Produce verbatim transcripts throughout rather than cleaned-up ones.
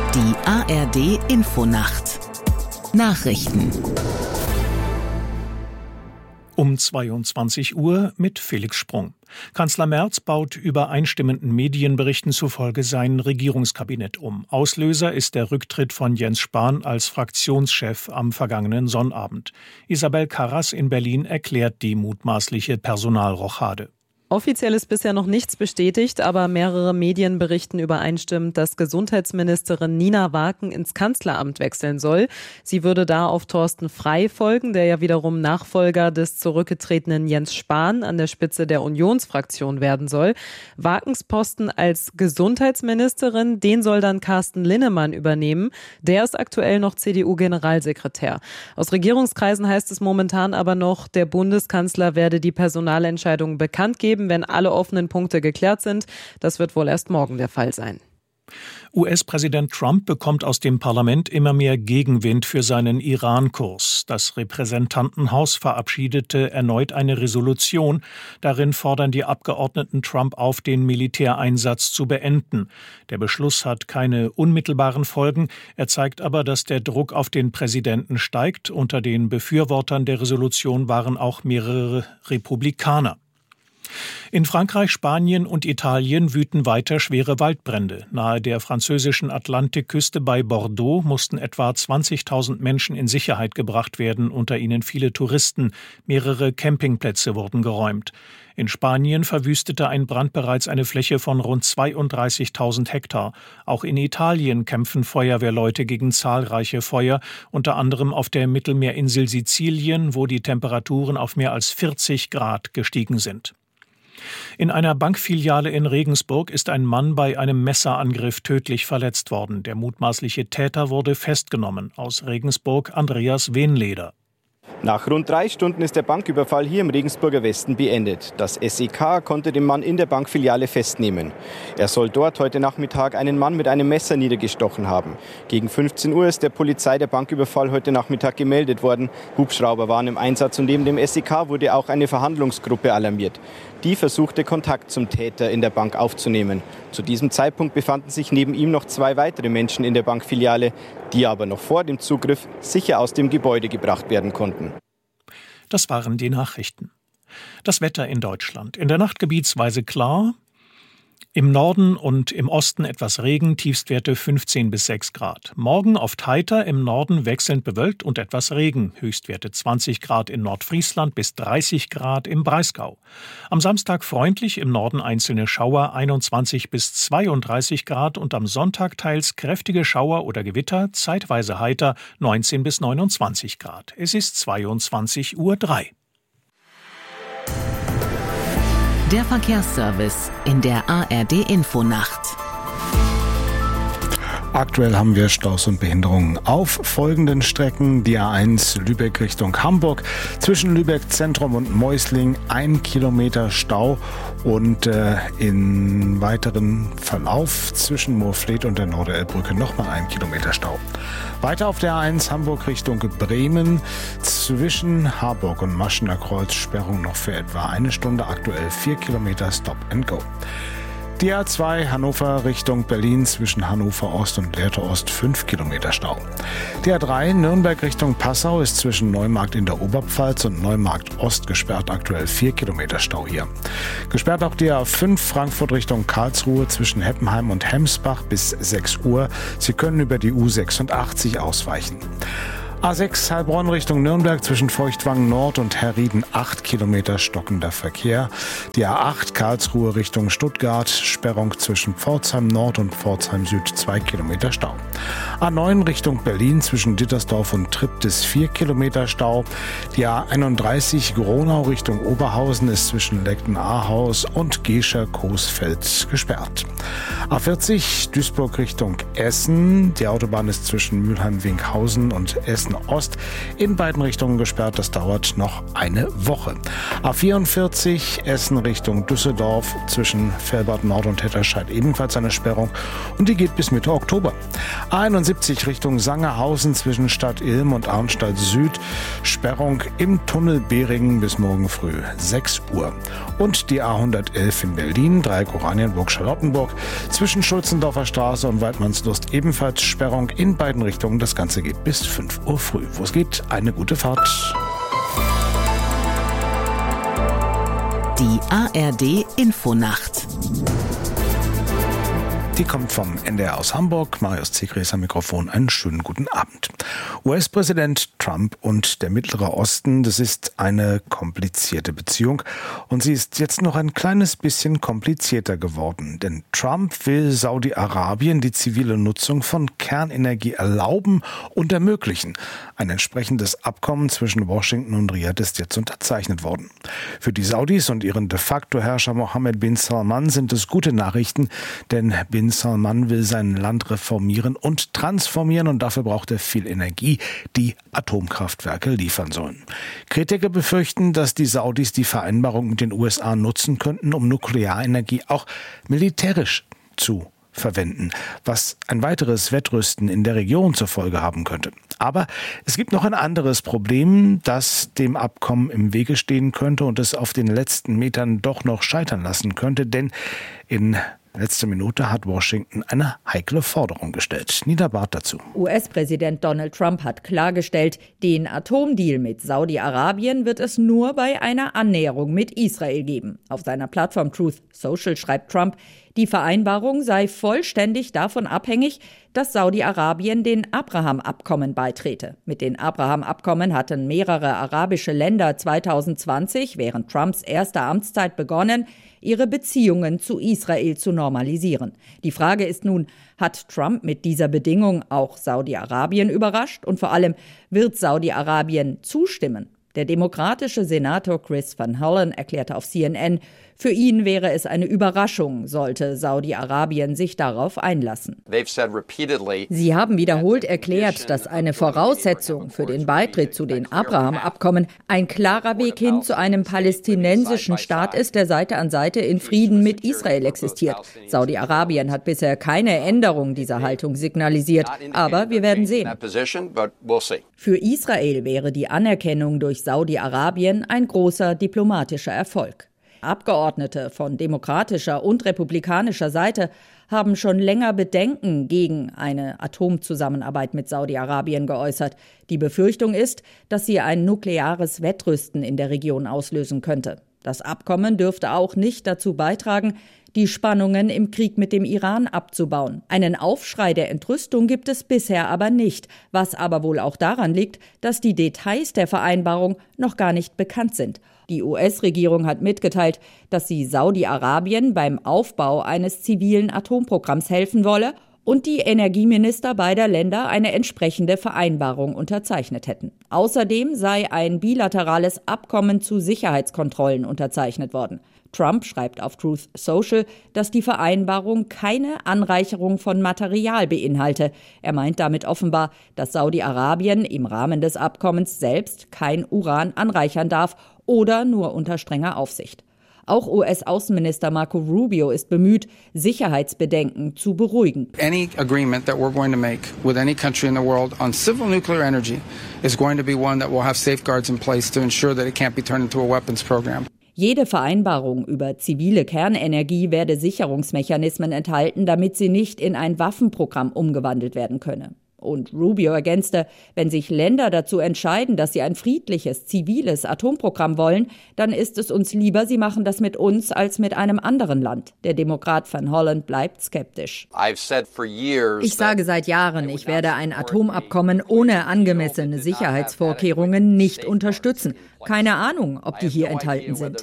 Die A R D Infonacht Nachrichten um zweiundzwanzig Uhr mit Felix Sprung. Kanzler Merz baut übereinstimmenden Medienberichten zufolge sein Regierungskabinett um. Auslöser ist der Rücktritt von Jens Spahn als Fraktionschef am vergangenen Sonnabend. Isabel Karras in Berlin erklärt die mutmaßliche Personalrochade. Offiziell ist bisher noch nichts bestätigt, aber mehrere Medien berichten übereinstimmend, dass Gesundheitsministerin Nina Waken ins Kanzleramt wechseln soll. Sie würde da auf Thorsten Frey folgen, der ja wiederum Nachfolger des zurückgetretenen Jens Spahn an der Spitze der Unionsfraktion werden soll. Wakens Posten als Gesundheitsministerin, den soll dann Carsten Linnemann übernehmen. Der ist aktuell noch C D U-Generalsekretär. Aus Regierungskreisen heißt es momentan aber noch, der Bundeskanzler werde die Personalentscheidung bekannt geben, wenn alle offenen Punkte geklärt sind. Das wird wohl erst morgen der Fall sein. U S-Präsident Trump bekommt aus dem Parlament immer mehr Gegenwind für seinen Iran-Kurs. Das Repräsentantenhaus verabschiedete erneut eine Resolution. Darin fordern die Abgeordneten Trump auf, den Militäreinsatz zu beenden. Der Beschluss hat keine unmittelbaren Folgen. Er zeigt aber, dass der Druck auf den Präsidenten steigt. Unter den Befürwortern der Resolution waren auch mehrere Republikaner. In Frankreich, Spanien und Italien wüten weiter schwere Waldbrände. Nahe der französischen Atlantikküste bei Bordeaux mussten etwa zwanzigtausend Menschen in Sicherheit gebracht werden, unter ihnen viele Touristen. Mehrere Campingplätze wurden geräumt. In Spanien verwüstete ein Brand bereits eine Fläche von rund zweiunddreißigtausend Hektar. Auch in Italien kämpfen Feuerwehrleute gegen zahlreiche Feuer, unter anderem auf der Mittelmeerinsel Sizilien, wo die Temperaturen auf mehr als vierzig Grad gestiegen sind. In einer Bankfiliale in Regensburg ist ein Mann bei einem Messerangriff tödlich verletzt worden. Der mutmaßliche Täter wurde festgenommen. Aus Regensburg Andreas Wehnleder. Nach rund drei Stunden ist der Banküberfall hier im Regensburger Westen beendet. Das S E K konnte den Mann in der Bankfiliale festnehmen. Er soll dort heute Nachmittag einen Mann mit einem Messer niedergestochen haben. Gegen fünfzehn Uhr ist der Polizei der Banküberfall heute Nachmittag gemeldet worden. Hubschrauber waren im Einsatz und neben dem S E K wurde auch eine Verhandlungsgruppe alarmiert. Die versuchte, Kontakt zum Täter in der Bank aufzunehmen. Zu diesem Zeitpunkt befanden sich neben ihm noch zwei weitere Menschen in der Bankfiliale, die aber noch vor dem Zugriff sicher aus dem Gebäude gebracht werden konnten. Das waren die Nachrichten. Das Wetter in Deutschland. In der Nacht gebietsweise klar. Im Norden und im Osten etwas Regen, Tiefstwerte fünfzehn bis sechs Grad. Morgen oft heiter, im Norden wechselnd bewölkt und etwas Regen. Höchstwerte zwanzig Grad in Nordfriesland bis dreißig Grad im Breisgau. Am Samstag freundlich, im Norden einzelne Schauer, einundzwanzig bis zweiunddreißig Grad und am Sonntag teils kräftige Schauer oder Gewitter, zeitweise heiter, neunzehn bis neunundzwanzig Grad. Es ist zweiundzwanzig Uhr drei. Der Verkehrsservice in der A R D Infonacht. Aktuell haben wir Staus und Behinderungen auf folgenden Strecken. Die A eins Lübeck Richtung Hamburg. Zwischen Lübeck Zentrum und Meusling ein Kilometer Stau. Und äh, in weiteren Verlauf zwischen Moorfleet und der Norderelbbrücke nochmal ein Kilometer Stau. Weiter auf der A eins Hamburg Richtung Bremen. Zwischen Harburg und Maschener Kreuz Sperrung noch für etwa eine Stunde. Aktuell vier Kilometer Stop and Go. Die A zwei Hannover Richtung Berlin zwischen Hannover Ost und Lehrte Ost fünf Kilometer Stau. Die A drei Nürnberg Richtung Passau ist zwischen Neumarkt in der Oberpfalz und Neumarkt Ost gesperrt, aktuell vier Kilometer Stau hier. Gesperrt auch die A fünf Frankfurt Richtung Karlsruhe zwischen Heppenheim und Hemsbach bis sechs Uhr. Sie können über die U sechsundachtzig ausweichen. A sechs Heilbronn Richtung Nürnberg zwischen Feuchtwangen Nord und Herrieden acht Kilometer stockender Verkehr. Die A acht Karlsruhe Richtung Stuttgart, Sperrung zwischen Pforzheim Nord und Pforzheim Süd zwei Kilometer Stau. A neun Richtung Berlin zwischen Dittersdorf und Triptis vier Kilometer Stau. Die A einunddreißig Gronau Richtung Oberhausen ist zwischen Legden-Ahaus und Gescher-Coesfeld gesperrt. A vierzig Duisburg Richtung Essen. Die Autobahn ist zwischen Mülheim-Winkhausen und Essen Dresden Ost in beiden Richtungen gesperrt. Das dauert noch eine Woche. A vierundvierzig Essen Richtung Düsseldorf zwischen Velbert Nord und Hetterscheid ebenfalls eine Sperrung und die geht bis Mitte Oktober. A einundsiebzig Richtung Sangerhausen zwischen Stadt Ilm und Arnstadt Süd. Sperrung im Tunnel Beringen bis morgen früh sechs Uhr. Und die A hundertelf in Berlin, Dreieck Oranienburg-Charlottenburg zwischen Schulzendorfer Straße und Weidmannslust ebenfalls Sperrung in beiden Richtungen. Das Ganze geht bis fünf Uhr früh. Wo es geht, eine gute Fahrt. Die A R D Infonacht. Die kommt vom N D R aus Hamburg. Marius Zegres am Mikrofon. Einen schönen guten Abend. U S-Präsident Trump und der Mittlere Osten, das ist eine komplizierte Beziehung. Und sie ist jetzt noch ein kleines bisschen komplizierter geworden. Denn Trump will Saudi-Arabien die zivile Nutzung von Kernenergie erlauben und ermöglichen. Ein entsprechendes Abkommen zwischen Washington und Riyadh ist jetzt unterzeichnet worden. Für die Saudis und ihren de facto Herrscher Mohammed bin Salman sind es gute Nachrichten, denn bin Salman will sein Land reformieren und transformieren und dafür braucht er viel Energie, die Atomkraftwerke liefern sollen. Kritiker befürchten, dass die Saudis die Vereinbarung mit den U S A nutzen könnten, um Nuklearenergie auch militärisch zu verwenden, was ein weiteres Wettrüsten in der Region zur Folge haben könnte. Aber es gibt noch ein anderes Problem, das dem Abkommen im Wege stehen könnte und es auf den letzten Metern doch noch scheitern lassen könnte, denn in letzter Minute hat Washington eine heikle Forderung gestellt. Nina Barth dazu. U S-Präsident Donald Trump hat klargestellt, den Atomdeal mit Saudi-Arabien wird es nur bei einer Annäherung mit Israel geben. Auf seiner Plattform Truth Social schreibt Trump, die Vereinbarung sei vollständig davon abhängig, dass Saudi-Arabien den Abraham-Abkommen beitrete. Mit den Abraham-Abkommen hatten mehrere arabische Länder zweitausendzwanzig, während Trumps erster Amtszeit, begonnen, ihre Beziehungen zu Israel zu normalisieren. Die Frage ist nun, hat Trump mit dieser Bedingung auch Saudi-Arabien überrascht? Und vor allem, wird Saudi-Arabien zustimmen? Der demokratische Senator Chris Van Hollen erklärte auf C N N, für ihn wäre es eine Überraschung, sollte Saudi-Arabien sich darauf einlassen. Sie haben wiederholt erklärt, dass eine Voraussetzung für den Beitritt zu den Abraham-Abkommen ein klarer Weg hin zu einem palästinensischen Staat ist, der Seite an Seite in Frieden mit Israel existiert. Saudi-Arabien hat bisher keine Änderung dieser Haltung signalisiert, aber wir werden sehen. Für Israel wäre die Anerkennung durch Saudi-Arabien ein großer diplomatischer Erfolg. Abgeordnete von demokratischer und republikanischer Seite haben schon länger Bedenken gegen eine Atomzusammenarbeit mit Saudi-Arabien geäußert. Die Befürchtung ist, dass sie ein nukleares Wettrüsten in der Region auslösen könnte. Das Abkommen dürfte auch nicht dazu beitragen, die Spannungen im Krieg mit dem Iran abzubauen. Einen Aufschrei der Entrüstung gibt es bisher aber nicht, was aber wohl auch daran liegt, dass die Details der Vereinbarung noch gar nicht bekannt sind. Die U S-Regierung hat mitgeteilt, dass sie Saudi-Arabien beim Aufbau eines zivilen Atomprogramms helfen wolle und die Energieminister beider Länder eine entsprechende Vereinbarung unterzeichnet hätten. Außerdem sei ein bilaterales Abkommen zu Sicherheitskontrollen unterzeichnet worden. Trump schreibt auf Truth Social, dass die Vereinbarung keine Anreicherung von Material beinhalte. Er meint damit offenbar, dass Saudi-Arabien im Rahmen des Abkommens selbst kein Uran anreichern darf oder nur unter strenger Aufsicht. Auch U S-Außenminister Marco Rubio ist bemüht, Sicherheitsbedenken zu beruhigen. Any agreement that we're going to make with any country in the world on civil nuclear energy is going to be one that will have safeguards in place to ensure that it can't be turned into a weapons program. Jede Vereinbarung über zivile Kernenergie werde Sicherungsmechanismen enthalten, damit sie nicht in ein Waffenprogramm umgewandelt werden könne. Und Rubio ergänzte, wenn sich Länder dazu entscheiden, dass sie ein friedliches, ziviles Atomprogramm wollen, dann ist es uns lieber, sie machen das mit uns als mit einem anderen Land. Der Demokrat Van Hollen bleibt skeptisch. Ich sage seit Jahren, ich werde ein Atomabkommen ohne angemessene Sicherheitsvorkehrungen nicht unterstützen. Keine Ahnung, ob die hier enthalten sind.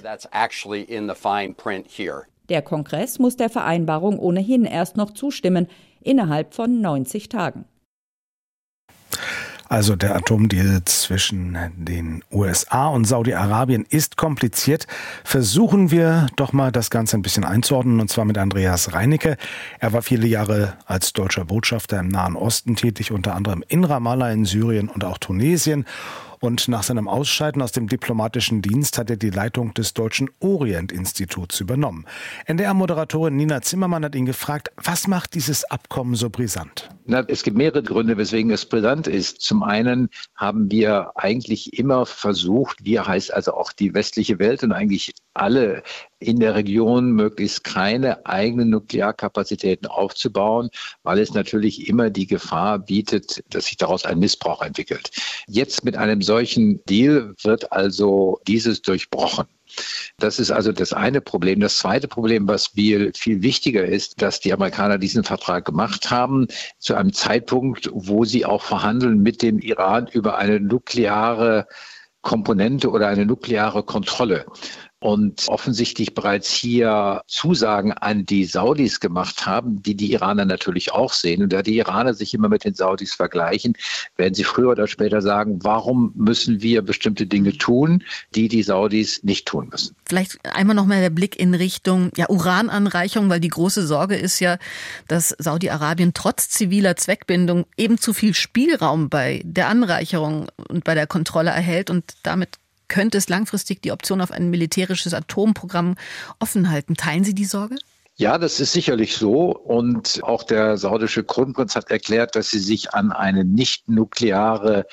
Der Kongress muss der Vereinbarung ohnehin erst noch zustimmen, innerhalb von neunzig Tagen. Also der Atomdeal zwischen den U S A und Saudi-Arabien ist kompliziert. Versuchen wir doch mal das Ganze ein bisschen einzuordnen, und zwar mit Andreas Reinecke. Er war viele Jahre als deutscher Botschafter im Nahen Osten tätig, unter anderem in Ramallah in Syrien und auch Tunesien. Und nach seinem Ausscheiden aus dem diplomatischen Dienst hat er die Leitung des Deutschen Orient-Instituts übernommen. N D R-Moderatorin Nina Zimmermann hat ihn gefragt, was macht dieses Abkommen so brisant? Na, es gibt mehrere Gründe, weswegen es brisant ist. Zum einen haben wir eigentlich immer versucht, wir heißt also auch die westliche Welt und eigentlich alle in der Region möglichst keine eigenen Nuklearkapazitäten aufzubauen, weil es natürlich immer die Gefahr bietet, dass sich daraus ein Missbrauch entwickelt. Jetzt mit einem solchen Deal wird also dieses durchbrochen. Das ist also das eine Problem. Das zweite Problem, was viel, viel wichtiger ist, dass die Amerikaner diesen Vertrag gemacht haben, zu einem Zeitpunkt, wo sie auch verhandeln mit dem Iran über eine nukleare Komponente oder eine nukleare Kontrolle. Und offensichtlich bereits hier Zusagen an die Saudis gemacht haben, die die Iraner natürlich auch sehen. Und da die Iraner sich immer mit den Saudis vergleichen, werden sie früher oder später sagen, warum müssen wir bestimmte Dinge tun, die die Saudis nicht tun müssen. Vielleicht einmal noch mal der Blick in Richtung ja, Urananreichung, weil die große Sorge ist ja, dass Saudi-Arabien trotz ziviler Zweckbindung eben zu viel Spielraum bei der Anreicherung und bei der Kontrolle erhält und damit könnte es langfristig die Option auf ein militärisches Atomprogramm offen halten. Teilen Sie die Sorge? Ja, das ist sicherlich so. Und auch der saudische Kronprinz hat erklärt, dass sie sich an eine nicht nukleare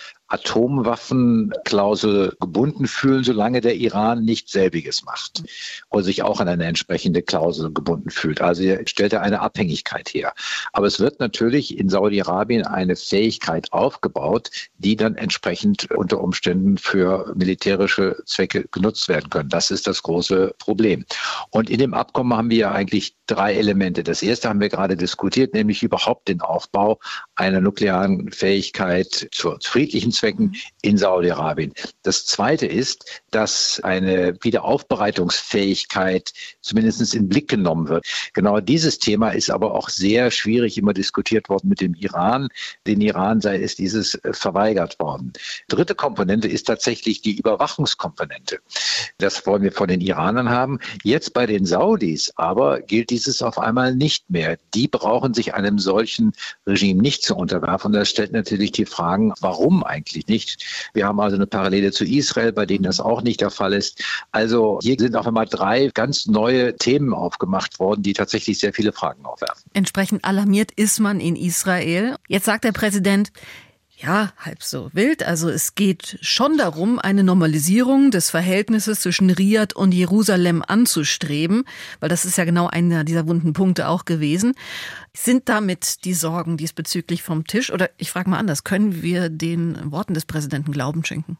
Atomwaffenklausel gebunden fühlen, solange der Iran nicht selbiges macht oder sich auch an eine entsprechende Klausel gebunden fühlt. Also er stellt er eine Abhängigkeit her. Aber es wird natürlich in Saudi-Arabien eine Fähigkeit aufgebaut, die dann entsprechend unter Umständen für militärische Zwecke genutzt werden können. Das ist das große Problem. Und in dem Abkommen haben wir eigentlich drei Elemente. Das erste haben wir gerade diskutiert, nämlich überhaupt den Aufbau einer nuklearen Fähigkeit zu friedlichen Zwecken in Saudi-Arabien. Das zweite ist, dass eine Wiederaufbereitungsfähigkeit zumindest in den Blick genommen wird. Genau dieses Thema ist aber auch sehr schwierig immer diskutiert worden mit dem Iran. Den Iran sei es dieses verweigert worden. Dritte Komponente ist tatsächlich die Überwachungskomponente. Das wollen wir von den Iranern haben. Jetzt bei den Saudis aber gilt dieses auf einmal nicht mehr. Die brauchen sich einem solchen Regime nicht zu unterwerfen. Und das stellt natürlich die Fragen, warum eigentlich nicht? Wir haben also eine Parallele zu Israel, bei denen das auch nicht der Fall ist. Also hier sind auf einmal drei ganz neue Themen aufgemacht worden, die tatsächlich sehr viele Fragen aufwerfen. Entsprechend alarmiert ist man in Israel. Jetzt sagt der Präsident, ja, halb so wild. Also es geht schon darum, eine Normalisierung des Verhältnisses zwischen Riad und Jerusalem anzustreben, weil das ist ja genau einer dieser wunden Punkte auch gewesen. Sind damit die Sorgen diesbezüglich vom Tisch? Oder ich frage mal anders, können wir den Worten des Präsidenten Glauben schenken?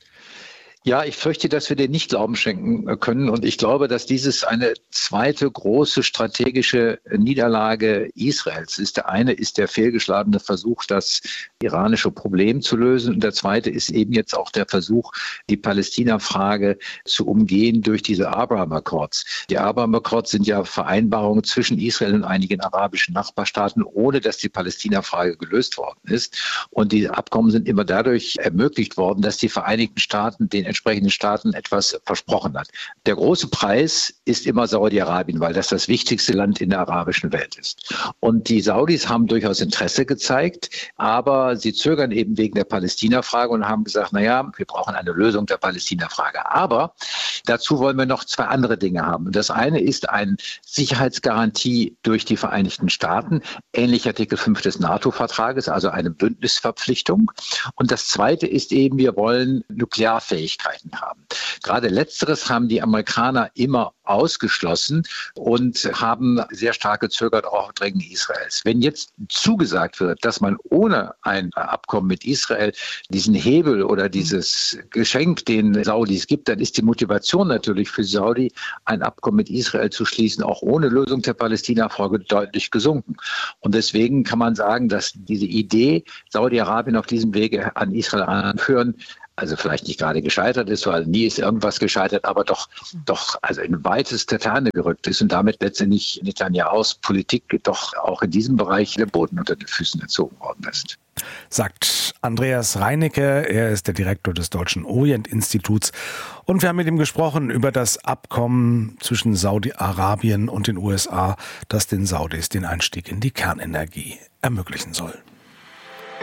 Ja, ich fürchte, dass wir den nicht Glauben schenken können. Und ich glaube, dass dieses eine zweite große strategische Niederlage Israels ist. Der eine ist der fehlgeschlagene Versuch, das iranische Problem zu lösen. Und der zweite ist eben jetzt auch der Versuch, die Palästina-Frage zu umgehen durch diese Abraham Accords. Die Abraham Accords sind ja Vereinbarungen zwischen Israel und einigen arabischen Nachbarstaaten, ohne dass die Palästina-Frage gelöst worden ist. Und die Abkommen sind immer dadurch ermöglicht worden, dass die Vereinigten Staaten den entsprechenden Staaten etwas versprochen hat. Der große Preis ist immer Saudi-Arabien, weil das das wichtigste Land in der arabischen Welt ist. Und die Saudis haben durchaus Interesse gezeigt, aber sie zögern eben wegen der Palästina-Frage und haben gesagt, naja, wir brauchen eine Lösung der Palästina-Frage. Aber dazu wollen wir noch zwei andere Dinge haben. Und das eine ist eine Sicherheitsgarantie durch die Vereinigten Staaten, ähnlich Artikel fünf des NATO-Vertrages, also eine Bündnisverpflichtung. Und das zweite ist eben, wir wollen Nuklearfähigkeit haben. Gerade Letzteres haben die Amerikaner immer ausgeschlossen und haben sehr stark gezögert auch auf Drängen Israels. Wenn jetzt zugesagt wird, dass man ohne ein Abkommen mit Israel diesen Hebel oder dieses Geschenk den Saudis gibt, dann ist die Motivation natürlich für Saudi, ein Abkommen mit Israel zu schließen, auch ohne Lösung der Palästina-Frage deutlich gesunken. Und deswegen kann man sagen, dass diese Idee, Saudi-Arabien auf diesem Wege an Israel anführen, also vielleicht nicht gerade gescheitert ist, weil nie ist irgendwas gescheitert, aber doch, doch also in weiteste Ferne gerückt ist und damit letztendlich Netanyahus Politik doch auch in diesem Bereich der Boden unter den Füßen entzogen worden ist. sagt Andreas Reinecke. Er ist der Direktor des Deutschen Orient-Instituts. Und wir haben mit ihm gesprochen über das Abkommen zwischen Saudi-Arabien und den U S A, das den Saudis den Einstieg in die Kernenergie ermöglichen soll.